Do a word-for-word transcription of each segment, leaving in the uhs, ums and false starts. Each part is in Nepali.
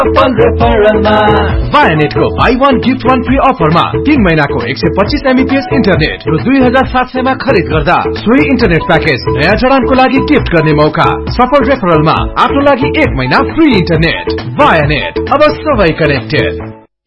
वायानेट को by one gift one free अफरमा तीन महीना को एक सौ पच्चीस एमबीपीएस इंटरनेट र दुई हजार सात सय में खरीद गर्दा सोही इंटरनेट पैकेज नयाँ जडान को लागि गिफ्ट गर्ने मौका। सफल रेफरल में आफ्नो लागि एक महीना फ्री इंटरनेट। वायानेट, अब सबै कनेक्टेड।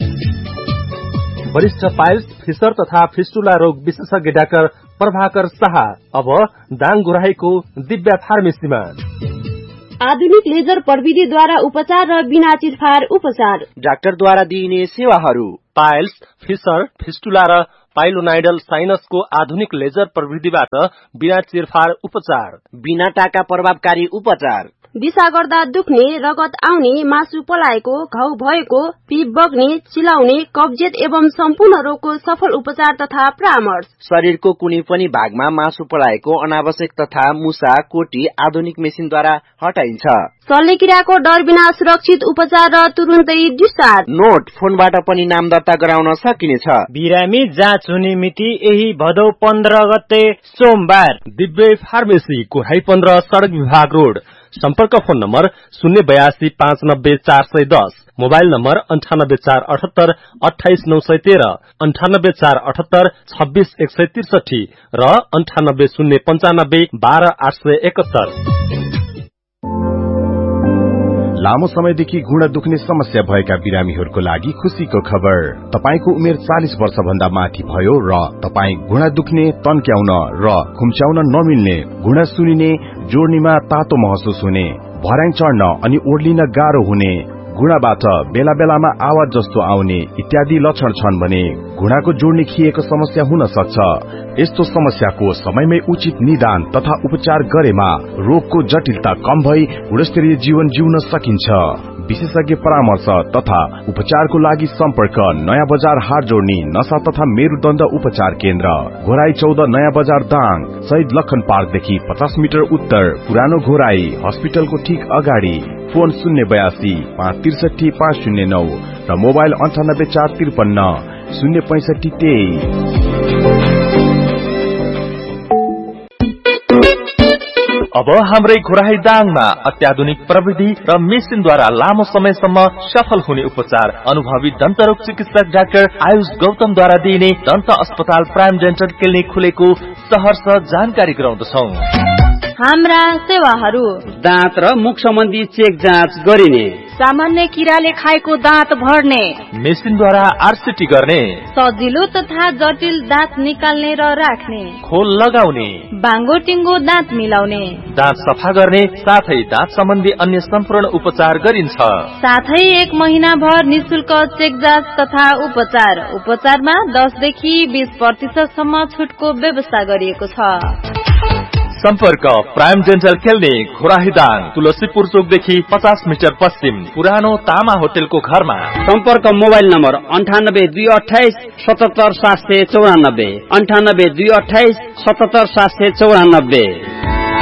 वरिष्ठ पाइल्स, फिसर तथा फिस्टुला रोग विशेषज्ञ डाक्टर प्रभाकर शाह अब दाङ गुराहीको दिव्या फार्मेसीमा। आधुनिक लेजर प्रविधिद्वारा उपचार र बिना चिरफार उपचार। डाक्टरद्वारा दिइने सेवाहरू पाइल्स, फिसर, फिस्टुला र पाइलोनाइडल साइनसको आधुनिक लेजर प्रविधिबाट बिना चिरफार उपचार, बिना टाका प्रभावकारी उपचार, दिशा गर्दा दुख्ने, रगत आउने, मासु पलाएको, घाउ भएको, पिप बग्ने, चिलाउने, कब्जियत एवं सम्पूर्ण रोगको सफल उपचार तथा परामर्श। शरीरको कुनै पनि भागमा मासु पलाएको अनावश्यक तथा मुसा, कोटी आधुनिक मेसिनद्वारा हटाइन्छ। शल्यक्रियाको डर बिना सुरक्षित उपचार र तुरुन्तै डिस्चार्ज। नोट, फोनबाट पनि नाम दर्ता गराउन सकिनेछ। बिरामी जाँच हुने मिति यही भदौ पन्ध्र गते सोमबार। दिव्य फार्मेसी कोराही पन्ध्र सड़क विभाग रोड। सम्पर्क फोन नम्बर शून्य बयासी पाँच नब्बे चार सय दस, मोबाइल नम्बर अन्ठानब्बे चार अठहत्तर अठाइस नौ सय तेह्र, अन्ठानब्बे चार अठहत्तर छब्बीस एक सय त्रिसठी र अन्ठानब्बे शून्य पञ्चानब्बे बाह्र आठ सय एकहत्तर। लामो समयदेखि घुँडा दुख्ने समस्या भएका बिरामीहरूको लागि खुशीको खबर। तपाईको उमेर चालीस वर्ष भन्दा माथि भयो र तपाई घुँडा दुख्ने, तन्क्याउन र खुम्च्याउन नमिल्ने, घुँडा सुनिने, जोड्नीमा तातो महसुस हुने, भर्याङ चढ्न अनि ओर्लिन गाह्रो हुने, घुँडाबाट बेला बेलामा आवाज जस्तो आउने इत्यादि लक्षण छन् भने घुँडाको जोड्नी खिएको समस्या हुन सक्छ। यस्तो समस्याको समयमै उचित निदान तथा उपचार गरेमा रोगको जटिलता कम भई गुणस्तरीय जीवन जिउन सकिन्छ। विशेषज्ञ परामर्श तथा उपचारको लागि सम्पर्क नयाँ बजार हाट जोड्नी नशा तथा मेरुदण्ड उपचार केन्द्र, घोराई चौध नयाँ बजार दाङ, शहीद लखन पार्कदेखि पचास मिटर उत्तर, पुरानो घोराई हस्पिटलको ठीक अगाडि। फोन शून्य बयासी पाँच त्रिसठी पाँच शून्य नौ र मोबाइल अन्ठानब्बे चार त्रिपन्न शून्य पैंसठी तेइस। अब हाम्रै घोराही दाङमा अत्याधुनिक प्रविधि र मेसिनद्वारा लामो समयसम्म सफल हुने उपचार अनुभवी दन्तरोग चिकित्सक डाक्टर आयुष गौतमद्वारा दिइने दन्त अस्पताल प्राइम डेन्टल क्लिनिक खुलेको सहर्ष जानकारी गराउँदछौ। हाम्रा सेवाहरू दाँत र मुख सम्बन्धी चेक जाँच गरिने, सामान्य किराले खाएको दाँत भर्ने, मेसिनद्वारा आरसीटी गर्ने, सजिलो तथा जटिल दाँत निकाल्ने र राख्ने, खोल लगाउने, बाङ्गो टिङ्गो दाँत मिलाउने, दाँत सफा गर्ने साथै दाँत सम्बन्धी अन्य सम्पूर्ण उपचार गरिन्छ। साथै एक महिना भर निशुल्क चेक जाँच तथा उपचार। उपचारमा दस देखि बीस प्रतिशत सम्म छुटको व्यवस्था गरिएको छ। सम्पर्क prime dental clinic Ghorahi Dang, Tulsipur चोकदेखि पचास मिटर पश्चिम, पुरानो तामा होटेलको घरमा। सम्पर्क मोबाइल नम्बर अन्ठानब्बे दुई अठाइस सतहत्तर सात सय चौरानब्बे, अन्ठानब्बे दुई अठाइस सतहत्तर सात सय चौरानब्बे।